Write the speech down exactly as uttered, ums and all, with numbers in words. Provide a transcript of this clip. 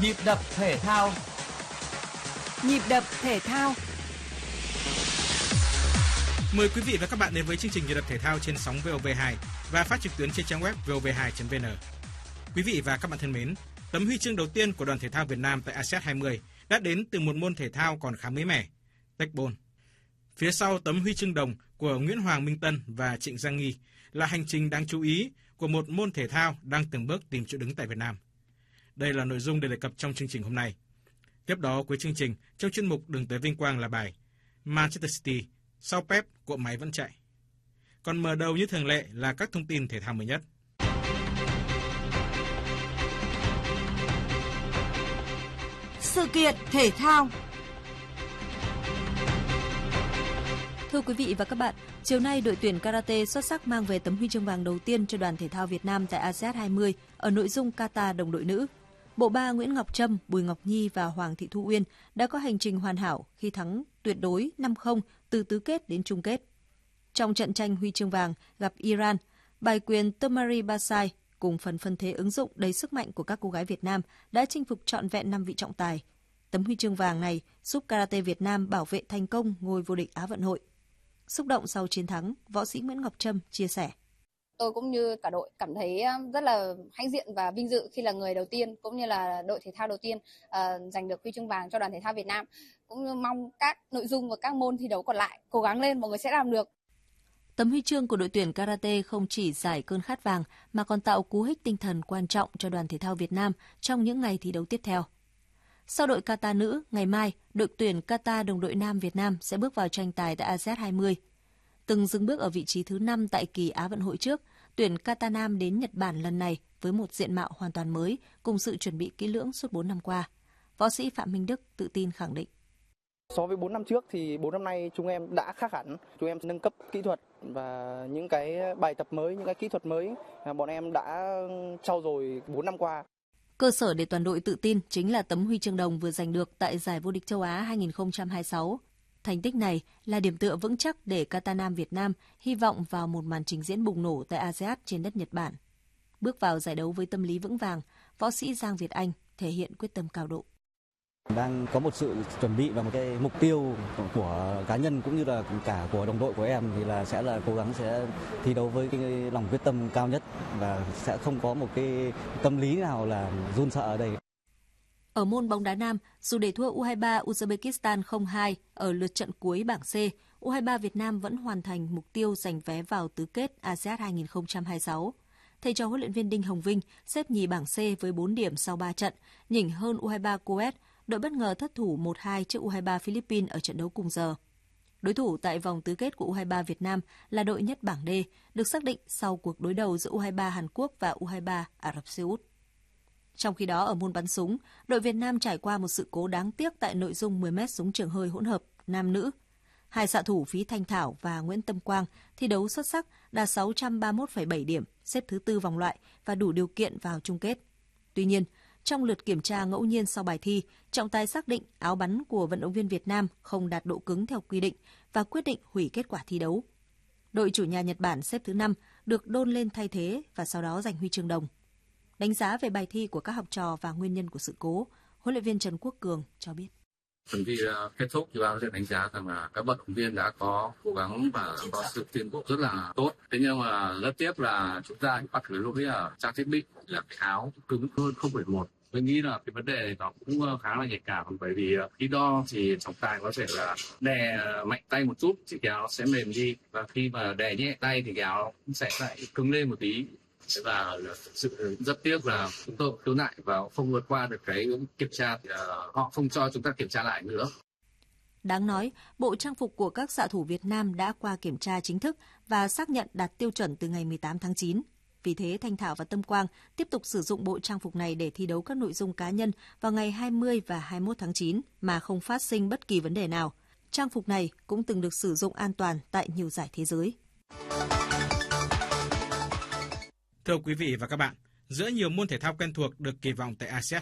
Nhịp đập thể thao. Nhịp đập thể thao. Mời quý vị và các bạn đến với chương trình Nhịp đập thể thao trên sóng vê o vê hai và phát trực tuyến trên trang web vê o vê hai chấm vê en. Quý vị và các bạn thân mến, tấm huy chương đầu tiên của đoàn thể thao Việt Nam tại a sê an hai mươi đã đến từ một môn thể thao còn khá mới mẻ, tecbol. Phía sau tấm huy chương đồng của Nguyễn Hoàng Minh Tân và Trịnh Giang Nghi là hành trình đáng chú ý của một môn thể thao đang từng bước tìm chỗ đứng tại Việt Nam. Đây là nội dung được đề cập trong chương trình hôm nay. Tiếp đó cuối chương trình, trong chuyên mục Đường tới vinh quang là bài Manchester City, sau Pep, cỗ máy vẫn chạy. Còn mở đầu như thường lệ là các thông tin thể thao mới nhất. Sự kiện thể thao. Thưa quý vị và các bạn, chiều nay đội tuyển karate xuất sắc mang về tấm huy chương vàng đầu tiên cho đoàn thể thao Việt Nam tại a sê an hai mươi ở nội dung kata đồng đội nữ. Bộ ba Nguyễn Ngọc Trâm, Bùi Ngọc Nhi và Hoàng Thị Thu Uyên đã có hành trình hoàn hảo khi thắng tuyệt đối năm không từ tứ kết đến chung kết. Trong trận tranh huy chương vàng gặp Iran, bài quyền Tomari Basai cùng phần phân thế ứng dụng đầy sức mạnh của các cô gái Việt Nam đã chinh phục trọn vẹn năm vị trọng tài. Tấm huy chương vàng này giúp karate Việt Nam bảo vệ thành công ngôi vô địch Á vận hội. Xúc động sau chiến thắng, võ sĩ Nguyễn Ngọc Trâm chia sẻ. Tôi cũng như cả đội cảm thấy rất là hãnh diện và vinh dự khi là người đầu tiên cũng như là đội thể thao đầu tiên uh, giành được huy chương vàng cho đoàn thể thao Việt Nam. Cũng như mong các nội dung và các môn thi đấu còn lại cố gắng lên, mọi người sẽ làm được. Tấm huy chương của đội tuyển karate không chỉ giải cơn khát vàng mà còn tạo cú hích tinh thần quan trọng cho đoàn thể thao Việt Nam trong những ngày thi đấu tiếp theo. Sau đội kata nữ, ngày mai, đội tuyển kata đồng đội nam Việt Nam sẽ bước vào tranh tài tại a sê an hai mươi. Từng dừng bước ở vị trí thứ năm tại kỳ Á vận hội trước, tuyển kata nam đến Nhật Bản lần này với một diện mạo hoàn toàn mới cùng sự chuẩn bị kỹ lưỡng suốt bốn năm qua. Võ sĩ Phạm Minh Đức tự tin khẳng định. So với bốn năm trước thì bốn năm nay chúng em đã khác hẳn. Chúng em nâng cấp kỹ thuật và những cái bài tập mới, những cái kỹ thuật mới mà bọn em đã trau dồi bốn năm qua. Cơ sở để toàn đội tự tin chính là tấm huy chương đồng vừa giành được tại giải vô địch châu Á hai không hai sáu. Thành tích này là điểm tựa vững chắc để kata nam Việt Nam hy vọng vào một màn trình diễn bùng nổ tại a sê an trên đất Nhật Bản. Bước vào giải đấu với tâm lý vững vàng, võ sĩ Giang Việt Anh thể hiện quyết tâm cao độ. Đang có một sự chuẩn bị và một cái mục tiêu của cá nhân cũng như là cả của đồng đội của em thì là sẽ là cố gắng sẽ thi đấu với cái lòng quyết tâm cao nhất và sẽ không có một cái tâm lý nào là run sợ ở đây. Ở môn bóng đá nam, dù để thua u hai ba Uzbekistan không hai ở lượt trận cuối bảng C, u hai ba Việt Nam vẫn hoàn thành mục tiêu giành vé vào tứ kết a sê an hai không hai sáu. Thầy trò huấn luyện viên Đinh Hồng Vinh xếp nhì bảng C với bốn điểm sau ba trận, nhỉnh hơn u hai ba Kuwait, đội bất ngờ thất thủ một hai trước u hai ba Philippines ở trận đấu cùng giờ. Đối thủ tại vòng tứ kết của u hai ba Việt Nam là đội nhất bảng D, được xác định sau cuộc đối đầu giữa u hai ba Hàn Quốc và u hai ba Ả Rập Xê Út. Trong khi đó ở môn bắn súng, đội Việt Nam trải qua một sự cố đáng tiếc tại nội dung mười mét súng trường hơi hỗn hợp nam nữ. Hai xạ thủ Phí Thanh Thảo và Nguyễn Tâm Quang thi đấu xuất sắc, đạt sáu trăm ba mươi mốt phẩy bảy điểm, xếp thứ tư vòng loại và đủ điều kiện vào chung kết. Tuy nhiên, trong lượt kiểm tra ngẫu nhiên sau bài thi, trọng tài xác định áo bắn của vận động viên Việt Nam không đạt độ cứng theo quy định và quyết định hủy kết quả thi đấu. Đội chủ nhà Nhật Bản xếp thứ năm được đôn lên thay thế và sau đó giành huy chương đồng. Đánh giá về bài thi của các học trò và nguyên nhân của sự cố, huấn luyện viên Trần Quốc Cường cho biết. Phần thi kết thúc thì bao sẽ đánh giá rằng là các vận động viên đã có cố gắng và có sự tiến bộ rất là tốt. Thế nhưng mà rất tiếc là chúng ta bắt cái lỗi ở trang thiết bị là cái áo cứng hơn không phẩy một. Tôi nghĩ là cái vấn đề này nó cũng khá là nhạy cảm, bởi vì khi đo thì trọng tài có thể là đè mạnh tay một chút thì cái áo sẽ mềm đi, và khi mà đè nhẹ tay thì cái áo sẽ lại cứng lên một tí. Và sự rất tiếc là chúng tôi khiếu nại và không vượt qua được cái kiểm tra thì họ không cho chúng ta kiểm tra lại nữa. Đáng nói, bộ trang phục của các xạ thủ Việt Nam đã qua kiểm tra chính thức và xác nhận đạt tiêu chuẩn từ ngày mười tám tháng chín. Vì thế, Thanh Thảo và Tâm Quang tiếp tục sử dụng bộ trang phục này để thi đấu các nội dung cá nhân vào ngày hai mươi và hai mươi mốt tháng chín mà không phát sinh bất kỳ vấn đề nào. Trang phục này cũng từng được sử dụng an toàn tại nhiều giải thế giới. Thưa quý vị và các bạn, giữa nhiều môn thể thao quen thuộc được kỳ vọng tại a sê an